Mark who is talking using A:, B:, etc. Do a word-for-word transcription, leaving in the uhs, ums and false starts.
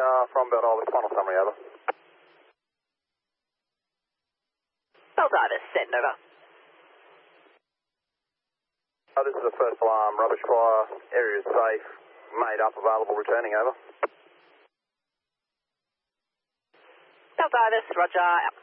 A: Uh, from Bell Davis, final summary, over.
B: Bell Davis, send over.
A: Uh, this is the first alarm, rubbish fire, area is safe, made up, available, returning, over.
B: Bell Davis, roger, out.